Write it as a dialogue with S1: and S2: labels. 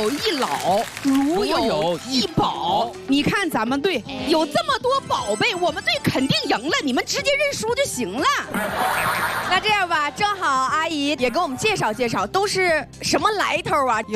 S1: 有一老，如有一宝。你看咱们队有这么多宝贝，我们队肯定赢了，你们直接认输就行了。
S2: 那这样吧，正好阿姨也给我们介绍介绍，都是什么来头啊？